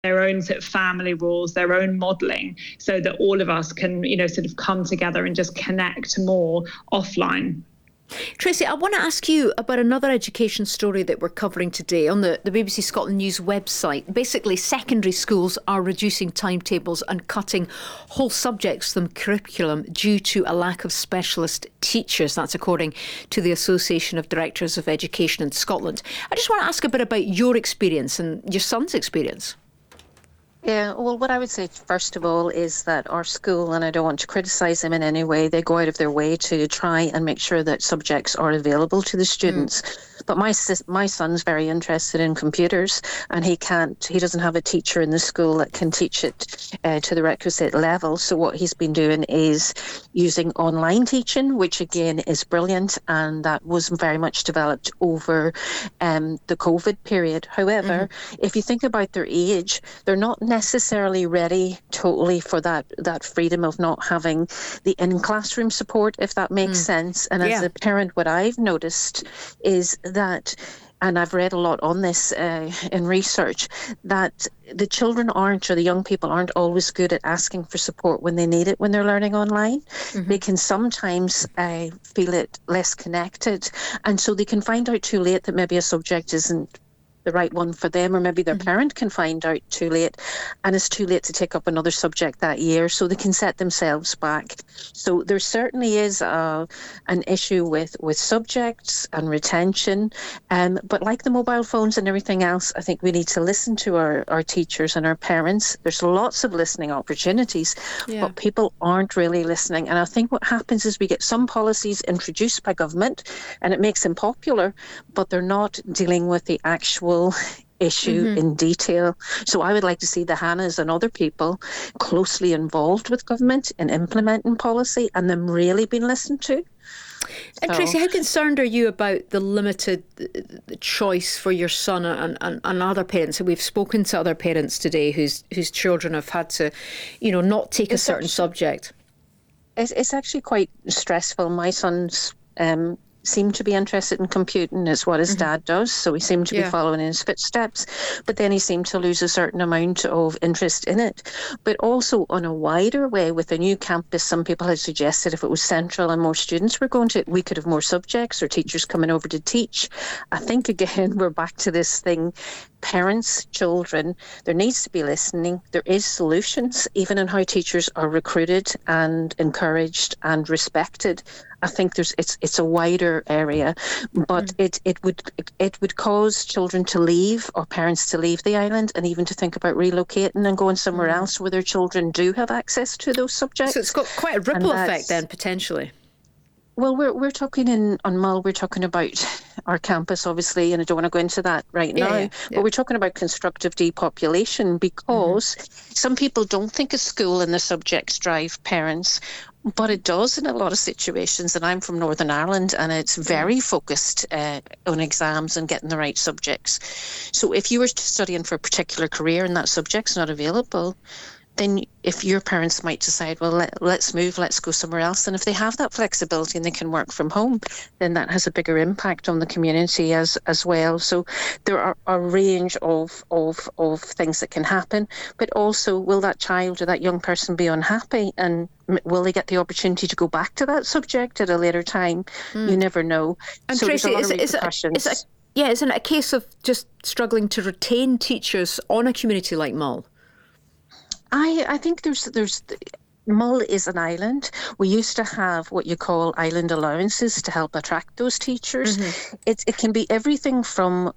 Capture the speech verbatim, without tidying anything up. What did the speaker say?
their own sort of family rules, their own modelling, so that all of us can, you know, sort of come together and just connect more offline. Tracy, I want to ask you about another education story that we're covering today on the, the B B C Scotland News website. Basically, secondary schools are reducing timetables and cutting whole subjects from curriculum due to a lack of specialist teachers. That's according to the Association of Directors of Education in Scotland. I just want to ask a bit about your experience and your son's experience. Yeah, well, what I would say first of all is that our school, and I don't want to criticise them in any way, they go out of their way to try and make sure that subjects are available to the students. Mm. But my sis- my son's very interested in computers, and he can't, he doesn't have a teacher in the school that can teach it uh, to the requisite level. So what he's been doing is using online teaching, which again is brilliant, and that was very much developed over um, the COVID period. However, mm-hmm. if you think about their age, they're not necessarily ready totally for that that freedom of not having the in-classroom support, if that makes mm. sense. And yeah. as a parent, what I've noticed is that, and I've read a lot on this uh, in research, that the children aren't, or the young people aren't always good at asking for support when they need it when they're learning online. Mm-hmm. They can sometimes uh, feel it less connected, and so they can find out too late that maybe a subject isn't the right one for them, or maybe their mm-hmm. parent can find out too late, and it's too late to take up another subject that year, so they can set themselves back. So there certainly is a, an issue with, with subjects and retention, um, but like the mobile phones and everything else, I think we need to listen to our, our teachers and our parents. There's lots of listening opportunities, yeah. but people aren't really listening. And I think what happens is we get some policies introduced by government and it makes them popular, but they're not dealing with the actual issue mm-hmm. in detail. So I would like to see the Hannahs and other people closely involved with government in implementing policy and them really being listened to. And so. Tracy, how concerned are you about the limited choice for your son and, and, and other parents? And we've spoken to other parents today whose whose children have had to, you know, not take it's a certain actually, subject. It's, it's actually quite stressful. My son's um seemed to be interested in computing, is what his mm-hmm. dad does, so he seemed to yeah. be following in his footsteps, but then he seemed to lose a certain amount of interest in it. But also on a wider way, with a new campus, some people had suggested if it was central and more students were going to it, we could have more subjects or teachers coming over to teach. I think again we're back to this thing, parents, children, there needs to be listening. There is solutions even in how teachers are recruited and encouraged and respected. I think there's it's it's a wider area, but mm. it it would it, it would cause children to leave, or parents to leave the island, and even to think about relocating and going somewhere mm. else where their children do have access to those subjects. So it's got quite a ripple effect then, potentially. Well, we're we're talking in on Mull, we're talking about our campus, obviously, and I don't want to go into that right yeah, now, yeah, yeah. but we're talking about constructive depopulation, because mm-hmm. some people don't think a school and the subjects drive parents, but it does in a lot of situations. And I'm from Northern Ireland, and it's very focused uh, on exams and getting the right subjects. So if you were studying for a particular career and that subject's not available, then if your parents might decide, well, let, let's move, let's go somewhere else. And if they have that flexibility and they can work from home, then that has a bigger impact on the community as as well. So there are a range of, of, of things that can happen. But also, will that child or that young person be unhappy? And will they get the opportunity to go back to that subject at a later time? Mm. You never know. And so Tracy, there's a lot is, of it, is, it, is it, yeah, isn't it a case of just struggling to retain teachers on a community like Mull? I, I think there's there's Mull is an island. We used to have what you call island allowances to help attract those teachers. Mm-hmm. It it can be everything from